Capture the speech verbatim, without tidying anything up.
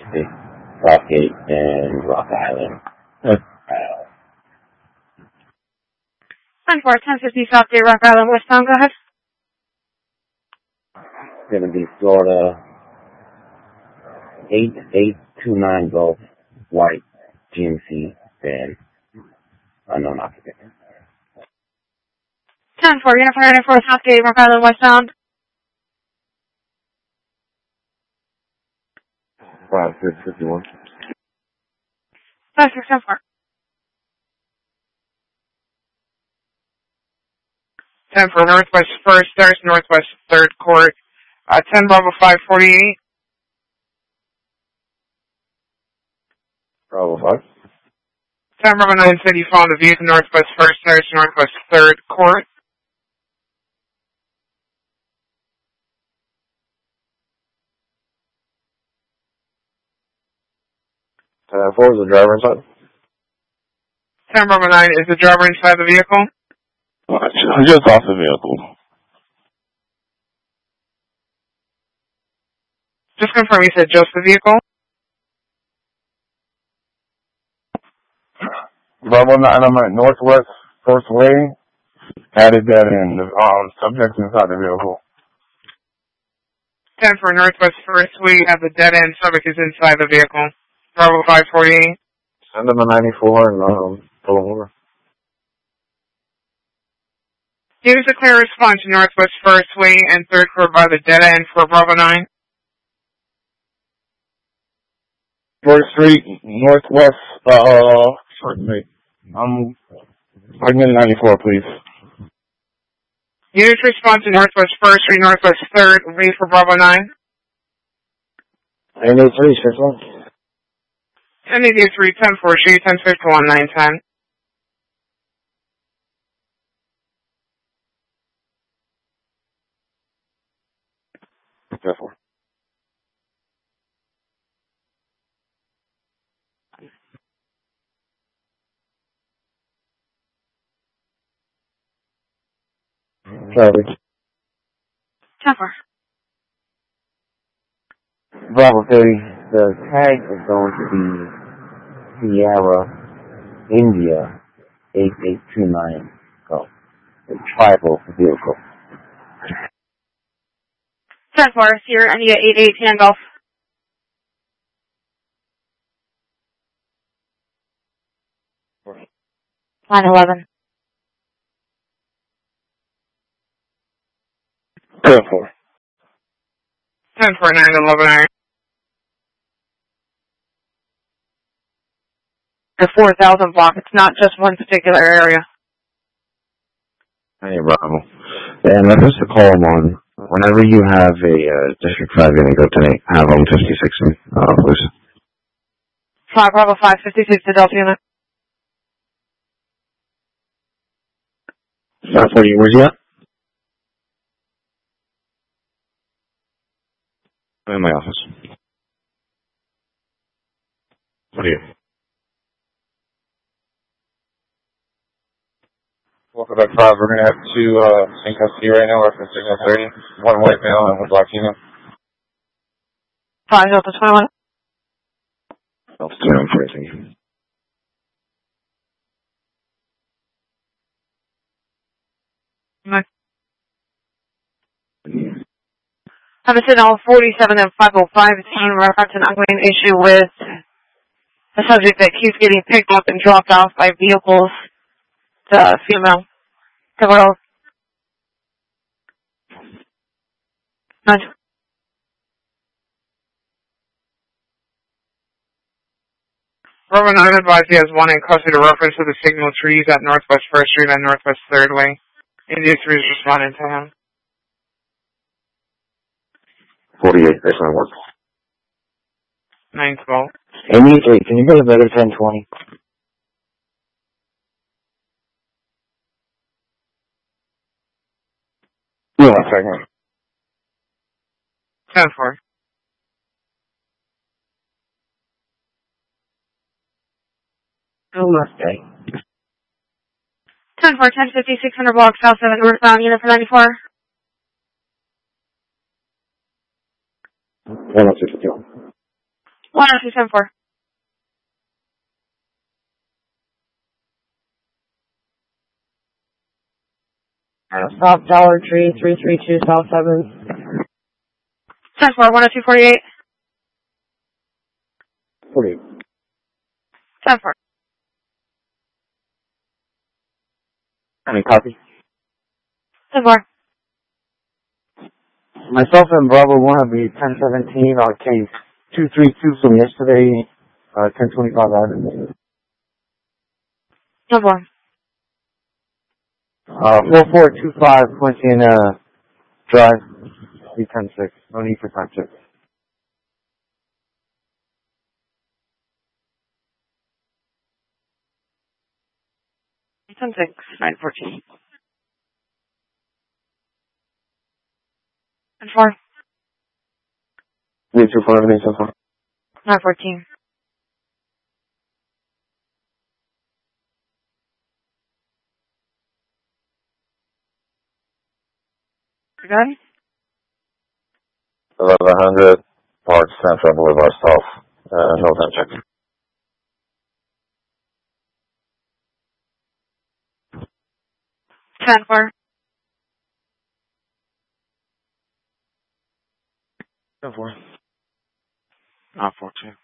the Southgate and Rock Island. ten four, ten fifty Southgate, Rock Island, westbound, go ahead. It's going to be Florida eight eight two nine Golf, white G M C van, unknown occupant. ten four, Uniform ninety-four Southgate, Rock Island, westbound. five six fifty-one. five six ten four. ten for Northwest First, there's Northwest Third Court. Uh, ten Bravo five forty-eight. Bravo five. ten Bravo nine City, found a vehicle Northwest First, there's Northwest Third Court. ten four is the driver inside. ten Bravo nine, is the driver inside the vehicle? Just off the vehicle. Just confirm you said just the vehicle? Bravo nine, I'm at Northwest First Way. Added that in. The um, subject inside the vehicle. ten for Northwest First Way at the dead end. Subject is inside the vehicle. Bravo five forty-eight. Send them a ninety-four and um, pull them over. Give us a clear response to Northwest First Way and Third Court by the dead end for Bravo nine. First Street, Northwest, uh, pardon me. I'm, I'm in ninety-four, please. Units respond to Northwest First Street, Northwest Third Way for Bravo nine. N A three, six one. N A three, ten four, shoot ten fifty-one, nine ten. ten four. Charlie. ten four. Bravo thirty. The tag is going to be Sierra, India, eight eight two nine Golf. A tribal vehicle. ten four, Sierra, India, eight eight two nine Golf. Line eleven. ten four. ten four, nine eleven iron. The four thousand block. It's not just one particular area. Hey, Bravo. And let us call them on. Whenever you have a uh, District five unit go tonight, have them fifty-six in, uh, please. five Bravo five fifty-six, the Delta unit. five forty, where's he at? I'm in my office. What are you? Welcome back, five. We're going to have two uh, in custody right now. We're for signal thirty. One white male and one black female. five Delta twenty-one. Delta twenty-one, for thank you. Nice. Have a signal forty-seven and five oh five. It's in reference to an ongoing issue with a subject that keeps getting picked up and dropped off by vehicles. It's a female. Several. Nice. Bravo nine advised he has one in custody to reference to the signal trees at Northwest First Street and Northwest Third Way. India three is responding to him. forty-eight, that's my work. nine twelve. India three, can you go to better ten twenty? Yeah, one second. ten four. Namaste. ten four, ten fifty, six hundred block, South seven, northbound, unit for ninety-four. one oh six two. one oh two seven four. South Dollar Tree, three three two South seventh. ten four, one oh two forty-eight. forty-eight. ten four. Any copy? ten four. Myself and Bravo one will be ten seventeen on case two three two from yesterday, uh, ten twenty-five Avenue. ten four. Uh, four four two five Quincy uh, Drive, three ten six. No need for time check. ten six, nine fourteen. ten four. Need two four, need two four. nine fourteen. You got it? eleven hundred, Park Central Boulevard South. Uh, no time check. ten four. ten four. Not four two.